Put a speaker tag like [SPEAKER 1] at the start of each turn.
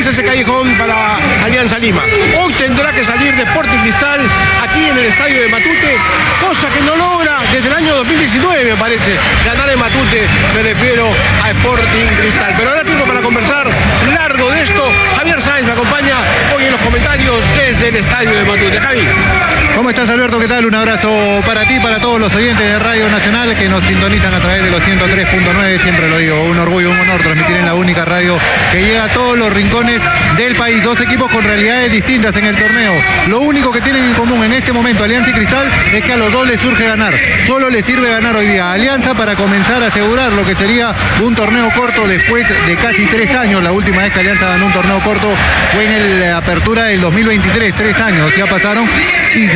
[SPEAKER 1] ese callejón para Alianza Lima. Hoy tendrá que salir Sporting Cristal aquí en el estadio de Matute, cosa que no logra desde el año 2019, me parece, ganar en Matute, me refiero a Sporting Cristal. Pero ahora tiempo para conversar largo de esto. Javier Sáenz me acompaña hoy en los comentarios desde el estadio de Matute. Javi.
[SPEAKER 2] ¿Cómo estás, Alberto? ¿Qué tal? Un abrazo para ti, para todos los oyentes de Radio Nacional que nos sintonizan a través de los 103.9, siempre lo digo, un orgullo, un honor transmitir en la única radio que llega a todos los rincones del país. Dos equipos con realidades distintas en el torneo. Lo único que tienen en común en este momento Alianza y Cristal es que a los dos les surge ganar. Solo les sirve ganar hoy día a Alianza para comenzar a asegurar lo que sería un torneo corto después de casi 3 años. La última vez que Alianza ganó un torneo corto fue en la apertura del 2023, 3 años ya pasaron y